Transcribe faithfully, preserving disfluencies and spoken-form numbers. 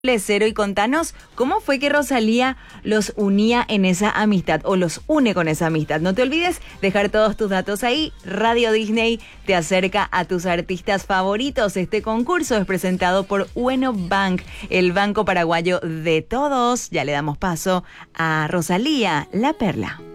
Cero y contanos cómo fue que Rosalía los unía en esa amistad o los une con esa amistad. No te olvides dejar todos tus datos ahí. Radio Disney te acerca a tus artistas favoritos. Este concurso es presentado por Ueno Bank, el banco paraguayo de todos. Ya le damos paso a Rosalía, la Perla.